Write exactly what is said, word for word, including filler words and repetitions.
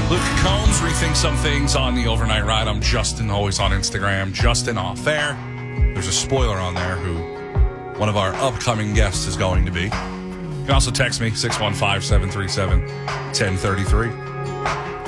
Luke Combs, Rethink Some Things on the Overnight Ride. I'm Justin, always on Instagram, Justin Off Air. There's a spoiler on there who one of our upcoming guests is going to be. You can also text me, six one five, seven three seven, one zero three three.